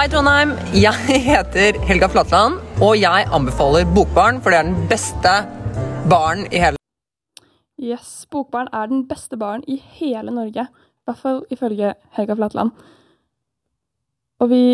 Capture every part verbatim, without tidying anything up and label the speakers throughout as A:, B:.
A: Hei Trondheim, jeg heter Helga Flatland, og jeg anbefaler Bokbarn, for det er den beste baren i hele...
B: Yes, Bokbarn er den beste baren i hele Norge, i hvert fall ifølge Helga Flatland. Og vi...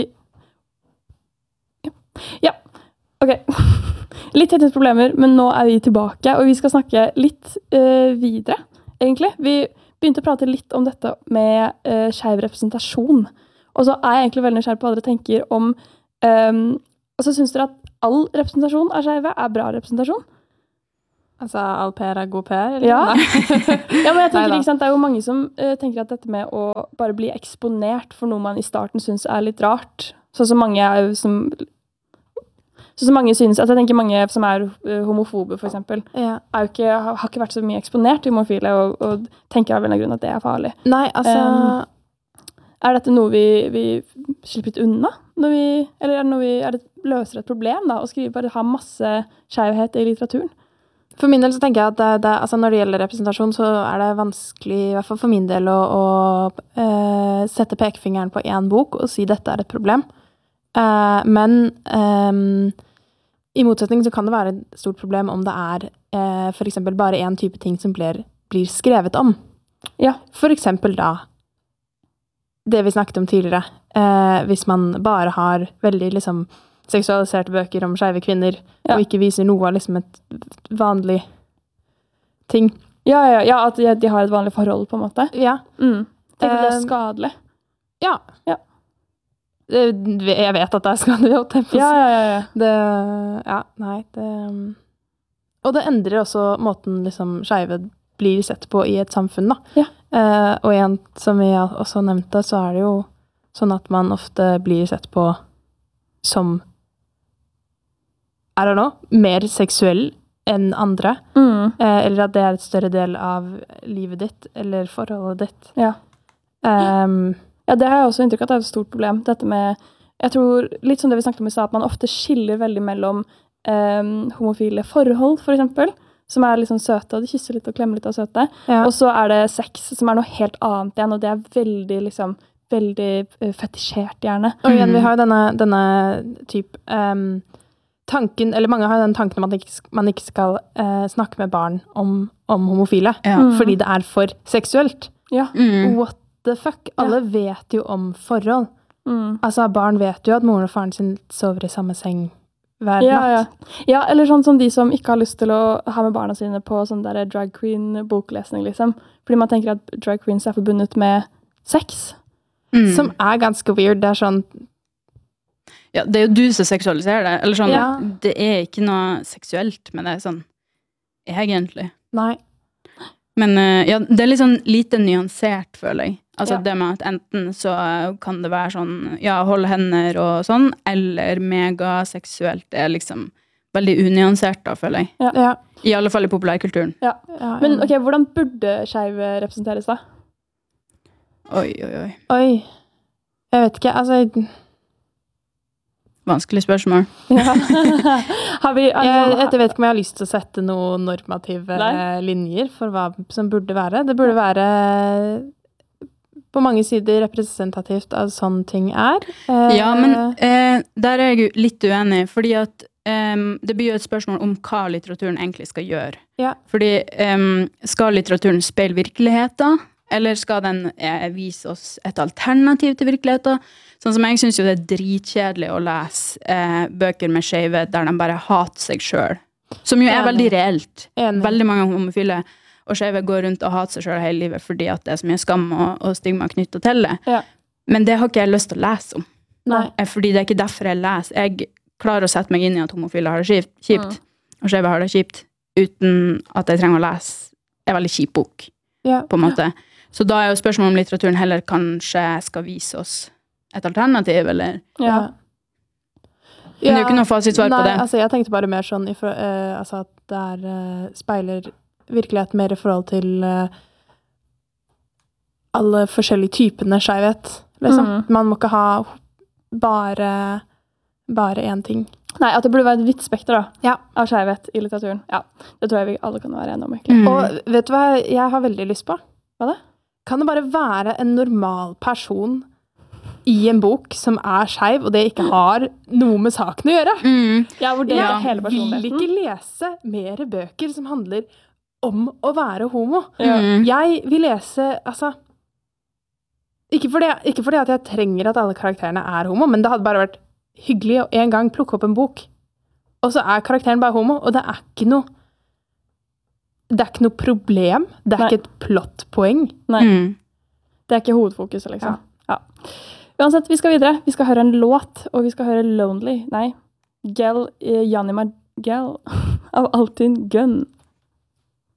B: Ja, ja. Ok. Litt tekniske problemer, men nå er vi tilbake, og vi skal snakke litt uh, videre, egentlig. Vi begynte å prate litt om dette med uh, skeiv representasjon. Og så er jeg egentlig veldig nysgjerrig på hva dere tenker om... Um, og så synes dere at all representasjon av skeive er bra representasjon?
C: Altså, all P R er god P R? Eller?
B: Ja. Ja, men jeg tenker, ikke sant, det er jo mange som uh, tenker at dette med å bare bli eksponert for noe man i starten synes er litt rart. Sånn som mange er som... Så, så mange synes, altså jeg tenker mange som er uh, homofobe for eksempel,
C: Ja.
B: er jo ikke, har, har ikke vært så mye eksponert i homofile, og, og tenker av en grunn at det er farlig.
C: Nei, altså...
B: Um, er dette noe vi, vi slipper litt unna? Når vi, eller er det noe vi er det, løser et problem da, å skrive bare ha masse skjevhet i litteraturen?
C: For min del så tenker jeg at det, det, altså når det gjelder representasjon, så er det vanskelig, i hvert fall for min del, å, å uh, sette pekefingeren på en bok og si dette er et problem. Uh, men... Um, I motsetning så kan det være et stort problem om det er eh, for eksempel bare en type ting som blir, blir skrevet om.
B: Ja.
C: For eksempel da, det vi snakket om tidligere, eh, hvis man bare har veldig liksom, seksualiserte bøker om skeive kvinner,
B: Ja.
C: og ikke viser noe av liksom, et vanlig ting.
B: Ja, ja, ja, at de, de har et vanlig forhold på en måte.
C: Ja.
B: Mm. Tenker du det er
C: Um,
B: skadelig?
C: Ja.
B: Ja.
C: Det, jeg vet at det er skadelig å tenke på.
B: Ja, ja, ja, ja.
C: Det, ja, nei, det... Og det endrer også måten liksom skeive blir sett på i et samfunn, da.
B: Ja.
C: Eh, og igjen, som vi også nevnte, så er det jo sånn at man ofte blir sett på som, I don't know, mer seksuell enn andre.
B: Mm.
C: Eh, eller at det er et større del av livet ditt, eller forholdet ditt.
B: Ja.
C: Um,
B: Ja, det har jeg også inntrykk av at det er et stort problem. Dette med, jeg tror, litt som det vi snakket om i stad, at man ofte skiller veldig mellom um, homofile forhold, for eksempel, som er liksom søte, og de kysser litt og klemmer litt og søte.
C: Ja.
B: Og så er det sex, som er noe helt annet igjen, og det er veldig, liksom, veldig uh, fetisjert gjerne.
C: Og igjen, vi har jo denne, denne typ um, tanken, eller mange har den tanken om at man ikke, man ikke skal uh, snakke med barn om, om homofile,
D: Ja.
B: Mm.
C: fordi det er for seksuelt.
B: Ja.
D: Mm.
C: What the fuck? Alle vet jo om forhold.
B: Mm.
C: Altså, barn vet jo at moren og faren sin sover i samme seng hver
B: Ja, ja.
C: natt.
B: Ja, eller sånn som de som ikke har lyst til å ha med barna sine på sånn der drag queen boklesning, liksom. Fordi man tenker at drag queens er forbundet med sex.
D: Mm.
C: Som er ganske weird. Det er sånn,
D: Ja, det er jo du som seksualiserer det. Eller sånn,
C: Ja.
D: det er ikke noe seksuelt, men det er sånn, egentlig.
C: nei.
D: Men eh, ja, det er litt sånn lite nyansert, føler jeg. Altså
B: Ja.
D: det med at enten så kan det være sånn, ja, holde hender og sånn, eller megaseksuelt. Det er liksom veldig unyansert da, føler jeg.
B: Ja.
C: Ja.
D: I alle fall i populærkulturen.
B: Ja.
C: Ja,
B: Men
C: ja.
B: ok, hvordan burde skeive representeres da?
D: Oi, oi, oi.
C: Oi. Jeg vet ikke, altså...
D: Vanskelig spørsmål.
B: Ja. Har vi,
C: Jeg,
B: altså,
C: jeg vet ikke om jeg har lyst til å sette noen normative
B: Nei.
C: linjer for hva som burde være. Det burde være på mange sider representativt av sånn ting er. Eh,
D: Ja, men eh, der er jeg jo litt uenig, fordi at em, det blir jo et spørsmål om hva litteraturen egentlig skal gjøre.
C: Ja.
D: Fordi em, skal litteraturen speile virkeligheten, eller skal den eh, vise oss et alternativ til virkeligheten? Sånn som jeg synes jo det er dritkjedelig å lese eh, bøker med skeive der de bare hater seg selv. Som jo er
C: Enig.
D: veldig reelt.
C: Enig.
D: Veldig mange homofile og skeive går rundt og hater seg selv hele livet fordi at det er så mye skam og, og stigma knyttet til det.
B: Ja.
D: Men det har ikke jeg lyst til å lese om.
C: Nei.
D: Eh, Fordi det er ikke derfor jeg leser. Jeg klarer å sette meg inn i at homofile har det kjipt, kjipt og skeive har det kjipt, uten at jeg trenger å lese en veldig kjip bok,
C: Ja.
D: på en måte. Så da er jo spørsmålet om litteraturen heller kanskje skal vise oss et alternativ, eller...
B: ja.
D: Men det er jo ikke noe fasitsvar
C: Nei,
D: på det.
C: altså jeg tenkte bare mer sånn, i for, eh, altså at det er, eh, speiler virkeligheten mer i forhold til eh, alle forskjellige typene skjevhet, liksom.
B: Mm.
C: Man må ikke ha bare, bare en ting.
B: Nei, at det burde være et vidt spekter da,
C: Ja.
B: av skjevhet i litteraturen. Ja, det tror jeg vi alle kan være enige om, egentlig.
D: Mm.
C: Og vet du hva jeg har veldig lyst på?
B: Hva da?
C: Kan det bare være en normal person i en bok som er skeiv, og det ikke har noe med saken å gjøre.
D: Mm.
B: Ja, hvor det
C: Jeg
B: er hele
C: vil
B: personligheten.
C: ikke lese mer bøker som handler om å være homo.
B: Ja.
D: Mm.
C: Jeg vil lese, altså, ikke fordi, ikke fordi at jeg trenger at alle karakterene er homo, men det hadde bare vært hyggelig å en gang plukke opp en bok, og så er karakteren bare homo, og det er ikke noe, det er ikke noe problem, det er
B: Nei.
C: ikke et plottpoeng.
B: Nei,
D: Mm.
B: det er ikke hovedfokuset, liksom. Ja. Uansett, vi skal videre. Vi skal høre en låt, og vi skal høre Lonely. Nei, Gel, eh, Janima Gel av Altin Gunn.